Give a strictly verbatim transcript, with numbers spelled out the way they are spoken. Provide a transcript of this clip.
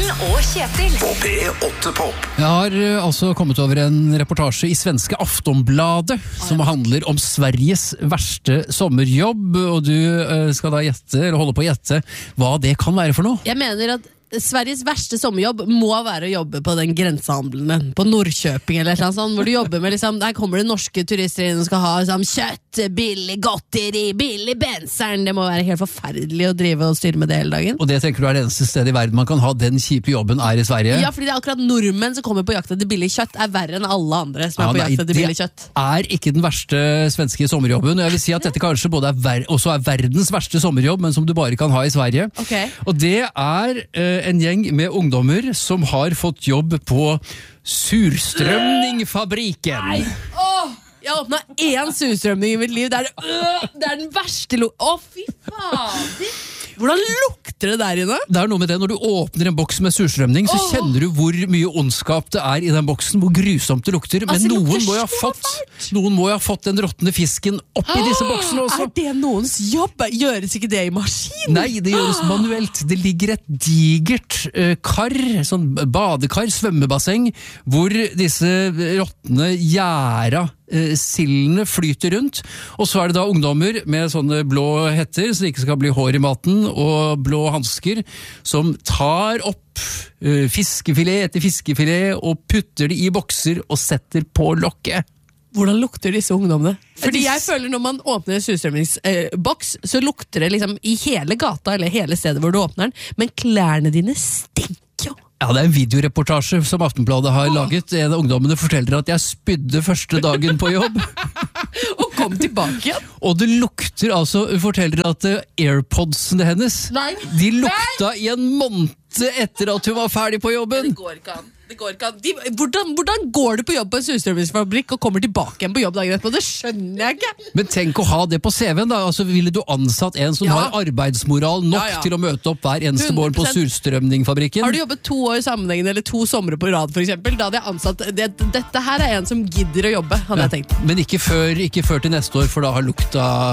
Morgen og Kjetil På P åtte Pop. Jeg har uh, altså kommet over en reportasje i svenske Aftonbladet som handler om Sveriges verste sommerjobb, og du uh, skal da gjette, eller holde på å gjette hva det kan være for noe. Jeg mener at Sveriges verste sommerjobb må være å jobbe på den grensehandelen på Norrköping eller noe sånt, hvor du jobber med liksom, der kommer det norske turister inn og skal ha liksom, kjøtt, billig godteri, billig bensin. Det må være helt forferdelig å drive og styre med det hele dagen. Og det tenker du er det eneste stedet i verden man kan ha den kjipe jobben er i Sverige? Ja, fordi det er akkurat nordmenn som kommer på jakt etter billig kjøtt er verre enn alle andre som ja, er på jakt etter billig kjøtt. Det er ikke den verste svenske sommerjobben, og jeg vil si at dette kanskje både er, ver også er verdens verste sommerjobb, men som du bare kan ha i Sverige. Okay. Og det er uh, en gjeng med ungdommer som har fått jobb på surstrømningfabrikken. Nei! Åh! Jeg åpnet én surstrømning i mitt liv. Det er, øh, det er den verste lo... Å, fy faen! Hvordan lukter det der inne? Det er noe med det, når du åpner en boks med surstrømning, så oh. kjenner du hvor mye ondskap det er i den boksen, hvor grusomt det lukter. Men altså, noen, lukter må ha fått, noen må jo ha fått den råttende fisken opp i disse boksene også. Er det noens jobb? Gjøres ikke det i maskin? Nei, det gjøres manuelt. Det ligger et digert uh, kar, sånn badekar, svømmebasseng, hvor disse råttende gjæra Uh, sildene flyter rundt, og så er det da ungdommer med sånne blå hetter så det ikke skal bli hår i maten, og blå hansker som tar opp uh, fiskefilet etter fiskefilet og putter det i bokser og setter på lokket. Hvordan lukter disse ungdommene? Fordi jeg føler når man åpner en surstrømningsboks, eh, så lukter det liksom i hele gata eller hele stedet hvor du åpner den, men klærne dine stinker jo. Ja, det er en videoreportasje som Aftenbladet har oh. laget. En av ungdommene forteller at jeg spydde første dagen på jobb. Og kom tilbake igjen. Og det lukter altså, hun forteller at AirPodsene hennes, Nei. de lukta Nei. i en måned etter at hun var ferdig på jobben. Det går ikke an. Det går ikke an. De, hvordan, hvordan går du på jobb på en surstrømningsfabrikk og kommer tilbake igjen på jobb dagen etterpå? Det skjønner jeg ikke. Men tenk å ha det på C V-en da. Altså, ville du ansatt en som ja. har arbeidsmoral nok ja, ja. til å møte opp hver eneste morgen på surstrømningfabrikken? Har du jobbet to år sammenhengende eller to somre på rad for eksempel, da hadde jeg ansatt det, dette her er en som gidder å jobbe, hadde ja. jeg tenkt. Men ikke før, ikke før til neste år, for da har lukta